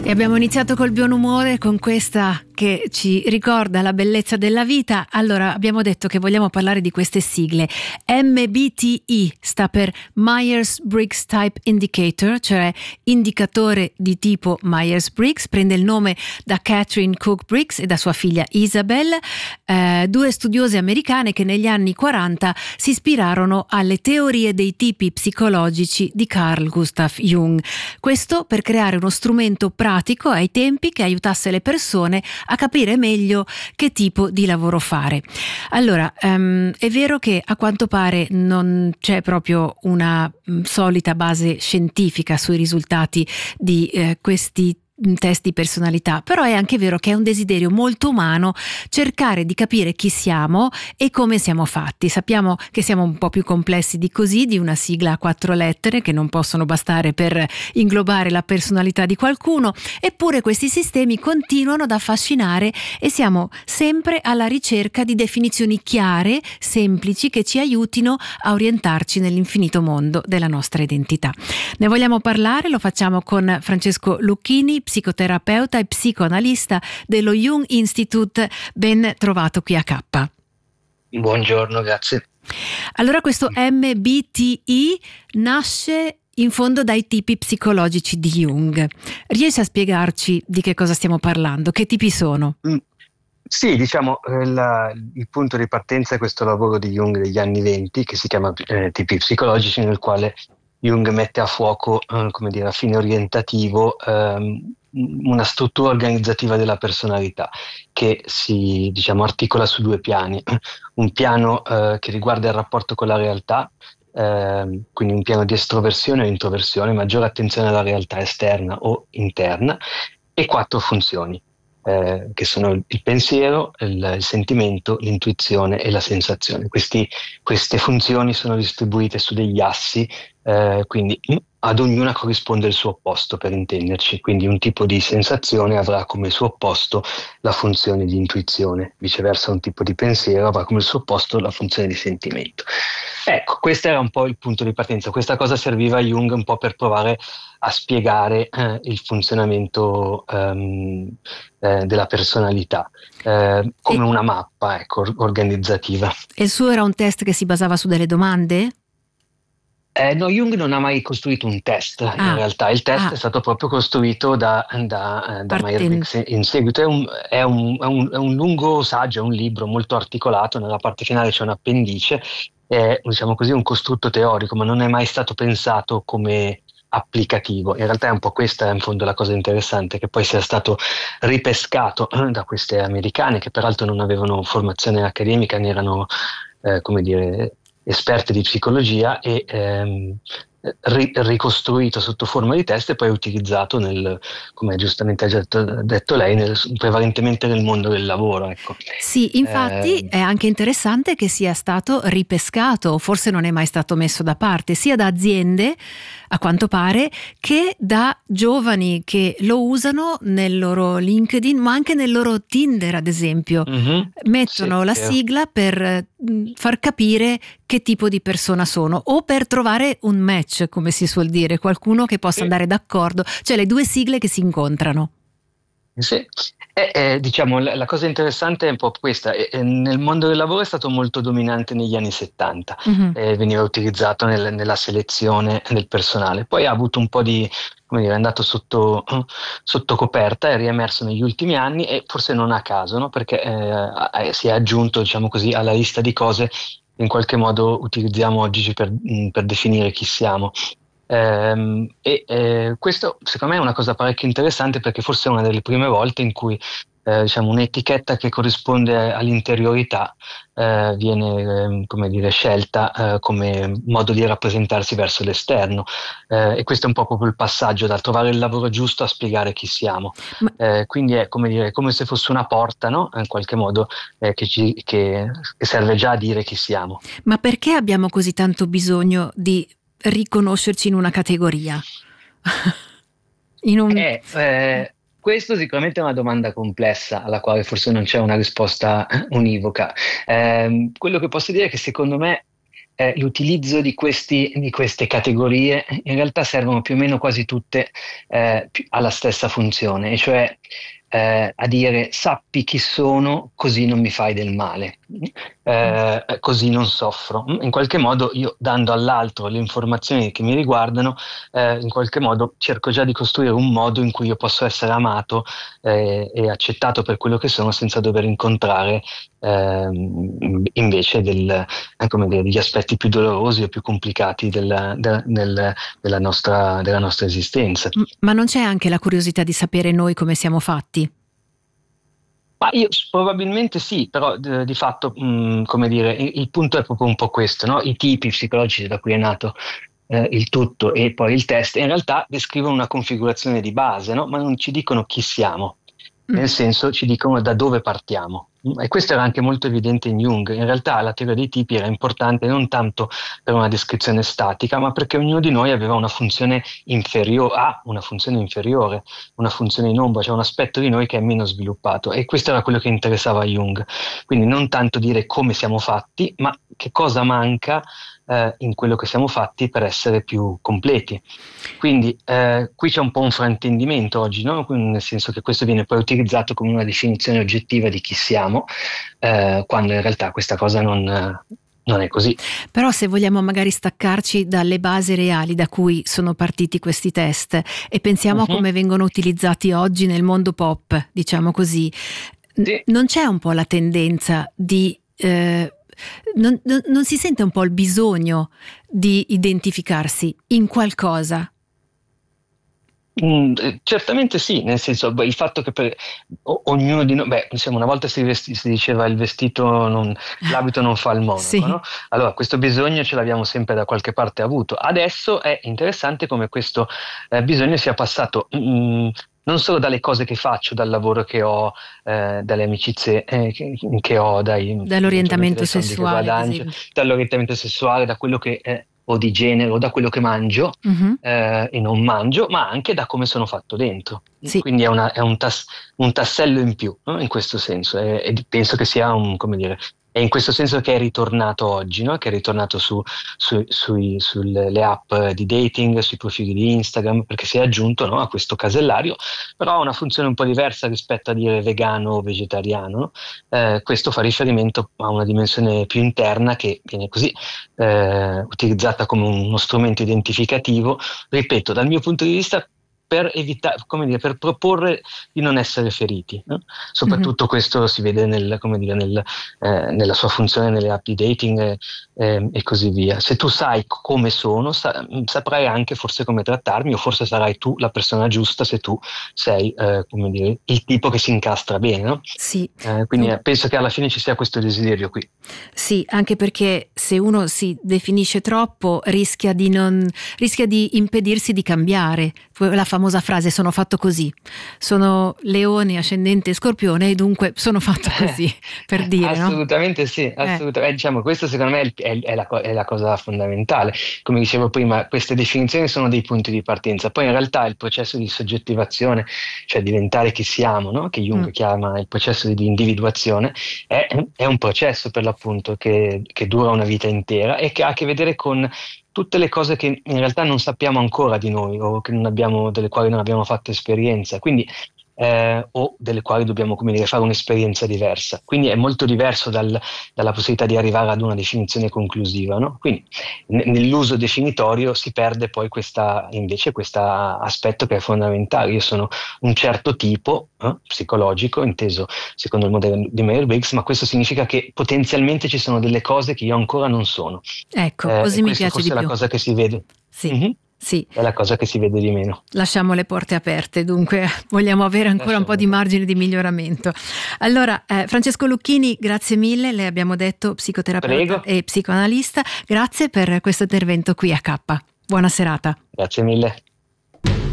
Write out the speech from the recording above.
E abbiamo iniziato col buon umore, con questa che ci ricorda la bellezza della vita. Allora, abbiamo detto che vogliamo parlare di queste sigle. MBTI sta per Myers-Briggs Type Indicator, cioè indicatore di tipo Myers-Briggs, prende il nome da Catherine Cook Briggs e da sua figlia Isabel, due studiose americane che negli anni 40 si ispirarono alle teorie dei tipi psicologici di Carl Gustav Jung. Questo per creare uno strumento pratico ai tempi che aiutasse le persone a capire meglio che tipo di lavoro fare. Allora, è vero che a quanto pare non c'è proprio una solita base scientifica sui risultati di questi test di personalità, però è anche vero che è un desiderio molto umano cercare di capire chi siamo e come siamo fatti. Sappiamo che siamo un po' più complessi di così, di una sigla a 4 lettere che non possono bastare per inglobare la personalità di qualcuno, eppure questi sistemi continuano ad affascinare e siamo sempre alla ricerca di definizioni chiare, semplici, che ci aiutino a orientarci nell'infinito mondo della nostra identità. Ne vogliamo parlare, lo facciamo con Francesco Lucchini, psicoterapeuta e psicoanalista dello Jung Institute. Ben trovato qui a K. Buongiorno, grazie. Allora, questo MBTI nasce in fondo dai tipi psicologici di Jung. Riesci a spiegarci di che cosa stiamo parlando? Che tipi sono? Sì, diciamo, il punto di partenza è questo lavoro di Jung degli anni 20 che si chiama tipi psicologici, nel quale Jung mette a fuoco, come dire, a fine orientativo, una struttura organizzativa della personalità che si, diciamo, articola su 2 piani. Un piano che riguarda il rapporto con la realtà, quindi un piano di estroversione o introversione, maggiore attenzione alla realtà esterna o interna, e 4 funzioni. Che sono il pensiero, il sentimento, l'intuizione e la sensazione. Queste funzioni sono distribuite su degli assi, quindi ad ognuna corrisponde il suo opposto, per intenderci. Quindi un tipo di sensazione avrà come suo opposto la funzione di intuizione, viceversa un tipo di pensiero avrà come suo opposto la funzione di sentimento. Ecco, questo era un po' il punto di partenza. Questa cosa serviva a Jung un po' per provare a spiegare il funzionamento della personalità, come una mappa, ecco, organizzativa. E il suo era un test che si basava su delle domande? No, Jung non ha mai costruito un test, in realtà. Il test è stato proprio costruito da Myers-Briggs in seguito. È un lungo saggio, è un libro molto articolato. Nella parte finale c'è un appendice, è, diciamo così, un costrutto teorico, ma non è mai stato pensato come applicativo. In realtà è un po' questa, in fondo, la cosa interessante, che poi sia stato ripescato da queste americane, che peraltro non avevano formazione accademica, ne erano, come dire, esperte di psicologia, e ricostruito sotto forma di test e poi utilizzato come giustamente ha detto lei, prevalentemente nel mondo del lavoro, ecco. Sì, infatti è anche interessante che sia stato ripescato, o forse non è mai stato messo da parte, sia da aziende, a quanto pare, che da giovani che lo usano nel loro LinkedIn, ma anche nel loro Tinder, ad esempio. Mettono la sigla per far capire che tipo di persona sono, o per trovare un match, come si suol dire, qualcuno che possa andare d'accordo, cioè le 2 sigle che si incontrano. Sì, diciamo, la cosa interessante è un po' questa. Nel mondo del lavoro è stato molto dominante negli anni 70, veniva utilizzato nella selezione del personale. Poi ha avuto un po' di, come dire, è andato sotto coperta, è riemerso negli ultimi anni, e forse non a caso, no? Perché si è aggiunto, diciamo così, alla lista di cose che in qualche modo utilizziamo oggi per definire chi siamo. Questo secondo me è una cosa parecchio interessante, perché forse è una delle prime volte in cui diciamo, un'etichetta che corrisponde all'interiorità viene come dire, scelta come modo di rappresentarsi verso l'esterno, e questo è un po' proprio il passaggio da trovare il lavoro giusto a spiegare chi siamo. Quindi è come dire, come se fosse una porta, no? In qualche modo che serve già a dire chi siamo. Ma perché abbiamo così tanto bisogno di riconoscerci in una categoria? Questo sicuramente è una domanda complessa alla quale forse non c'è una risposta univoca. Quello che posso dire è che secondo me l'utilizzo di queste categorie in realtà servono più o meno quasi tutte alla stessa funzione, e cioè a dire sappi chi sono, così non mi fai del male, così non soffro. In qualche modo io, dando all'altro le informazioni che mi riguardano, in qualche modo cerco già di costruire un modo in cui io posso essere amato e accettato per quello che sono, senza dover incontrare invece come dire, degli aspetti più dolorosi o più complicati della nostra esistenza. Ma non c'è anche la curiosità di sapere noi come siamo fatti? Ma io probabilmente sì, però di fatto, come dire, il punto è proprio un po' questo, no? I tipi psicologici da cui è nato il tutto e poi il test, in realtà descrivono una configurazione di base, no? Ma non ci dicono chi siamo, nel senso ci dicono da dove partiamo. E questo era anche molto evidente in Jung. In realtà la teoria dei tipi era importante non tanto per una descrizione statica, ma perché ognuno di noi aveva una funzione inferiore, una funzione in ombra, cioè un aspetto di noi che è meno sviluppato. E questo era quello che interessava a Jung. Quindi non tanto dire come siamo fatti, ma che cosa manca in quello che siamo fatti per essere più completi. Quindi qui c'è un po' un fraintendimento oggi, no? Nel senso che questo viene poi utilizzato come una definizione oggettiva di chi siamo, quando in realtà questa cosa non è così. Però se vogliamo magari staccarci dalle basi reali da cui sono partiti questi test e pensiamo a come vengono utilizzati oggi nel mondo pop, diciamo così, sì. Non c'è un po' la tendenza di non si sente un po' il bisogno di identificarsi in qualcosa? Certamente sì, nel senso, il fatto che ognuno di noi, insomma, una volta si diceva l'abito non fa il monaco, sì. No? Allora questo bisogno ce l'abbiamo sempre da qualche parte avuto. Adesso è interessante come questo bisogno sia passato non solo dalle cose che faccio, dal lavoro che ho, dalle amicizie che ho, dall'orientamento sessuale, dall'orientamento sessuale, da quello che o di genere o da quello che mangio e non mangio, ma anche da come sono fatto dentro. Sì. Quindi è un tassello in più, no? In questo senso, e penso che sia come dire, è in questo senso che è ritornato oggi, no? Che è ritornato sulle app di dating, sui profili di Instagram, perché si è aggiunto, no, a questo casellario, però ha una funzione un po' diversa rispetto a dire vegano o vegetariano, no? Questo fa riferimento a una dimensione più interna che viene così utilizzata come uno strumento identificativo, ripeto, dal mio punto di vista per evitare, come dire, per proporre di non essere feriti, no? Soprattutto questo si vede nella sua funzione nelle app di dating e così via. Se tu sai come sono, saprai anche forse come trattarmi, o forse sarai tu la persona giusta se tu sei come dire, il tipo che si incastra bene, no? Sì. Quindi penso che alla fine ci sia questo desiderio qui. Sì, anche perché se uno si definisce troppo rischia di impedirsi di cambiare. La famosa frase sono fatto così, sono leone, ascendente scorpione e dunque sono fatto così, per dire, assolutamente, no? Sì, assolutamente. Diciamo, questo secondo me è la cosa fondamentale. Come dicevo prima, queste definizioni sono dei punti di partenza, poi in realtà il processo di soggettivazione, cioè diventare chi siamo, no? Che Jung chiama il processo di individuazione, è un processo per l'appunto che dura una vita intera e che ha a che vedere con tutte le cose che in realtà non sappiamo ancora di noi o delle quali non abbiamo fatto esperienza, quindi o delle quali dobbiamo, come dire, fare un'esperienza diversa. Quindi è molto diverso dalla possibilità di arrivare ad una definizione conclusiva, no? Quindi nell'uso definitorio si perde poi invece questo aspetto che è fondamentale. Io sono un certo tipo psicologico, inteso secondo il modello di Myers-Briggs, ma questo significa che potenzialmente ci sono delle cose che io ancora non sono. Ecco, così mi piace di più. Questa è la cosa che si vede. Sì. Mm-hmm. Sì. È la cosa che si vede di meno. Lasciamo le porte aperte, dunque vogliamo avere ancora un po' di margine di miglioramento. Allora, Francesco Lucchini, grazie mille, le abbiamo detto psicoterapeuta e psicoanalista, grazie per questo intervento qui a K. Buona serata. Grazie mille.